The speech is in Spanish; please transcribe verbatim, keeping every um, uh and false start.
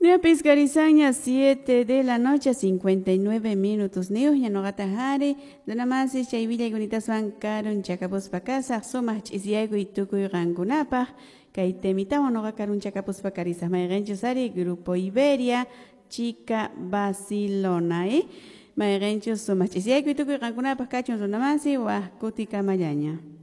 Neo Piscarizaña, siete de la noche, cincuenta y nueve minutos. Neo, ya no gata jare, dona más y chaivilla y gunitas van carun chacapos pa casa, somas chisiago y tuco y rangunapa, kaitemita o no gacarun chacapos pa carisa, maerenchosari, Grupo Iberia, Chica Basilona, eh? Maerenchos somas chisiago y tuco y rangunapa, cachon dona más y wa kutika mayaña.